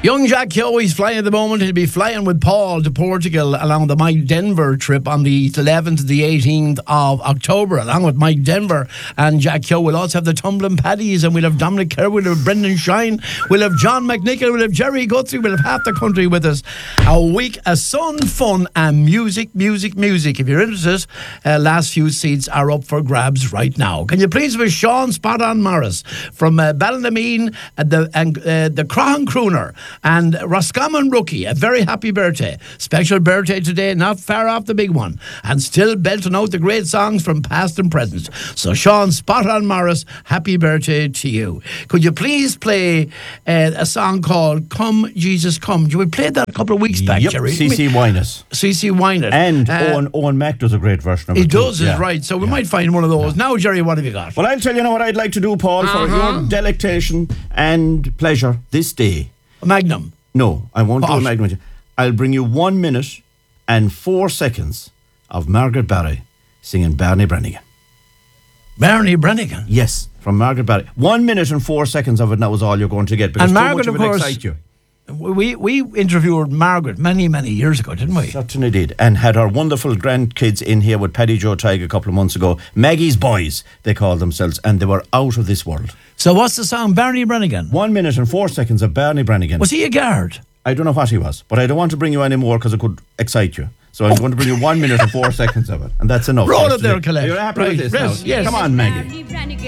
Young Jack Keogh, he's flying at the moment. He'll be flying with Paul to Portugal along the Mike Denver trip on the 11th to the 18th of October, along with Mike Denver and Jack Keogh. We'll also have the Tumbling Paddies, and we'll have Dominic Kerr, we'll have Brendan Shine, we'll have John McNichol, we'll have Jerry Guthrie, we'll have half the country with us. A week of sun, fun, and music. If you're interested, last few seats are up for grabs right now. Can you please with Sean Spot On Morris from Ballinameen and the Crahan Crooner and Roscommon Rookie, a very happy birthday. Special birthday today, not far off the big one, and still belting out the great songs from past and present. So Sean Spot On Morris, happy birthday to you. Could you please play a song called Come Jesus Come? We played that a couple of weeks back, Jerry. C.C. Wynett. C.C. Wynett. And Owen Mack does a great version of it. He does, is right. So we might find one of those. Now, Jerry, what have you got? Well, I'll tell you now what I'd like to do, Paul, for your delectation and pleasure this day. A Magnum. No, I won't do a Magnum. I'll bring you 1 minute and 4 seconds of Margaret Barry singing Barney Brannigan. Barney Brannigan? Yes, from Margaret Barry. 1 minute and 4 seconds of it now is all you're going to get, because and Margaret, too much of it excites you. We interviewed Margaret many years ago, didn't we? Certainly did, and had our wonderful grandkids in here with Paddy Joe Tighe a couple of months ago. Maggie's Boys, they called themselves, and they were out of this world. So what's the song? Barney Brannigan? 1 minute and 4 seconds of Barney Brannigan. Was he a guard? I don't know what he was, but I don't want to bring you any more because it could excite you. So I'm going to bring you 1 minute and 4 seconds of it, and that's enough. Roll it there, Colette. You're happy with this now? Yes. Come on, Maggie.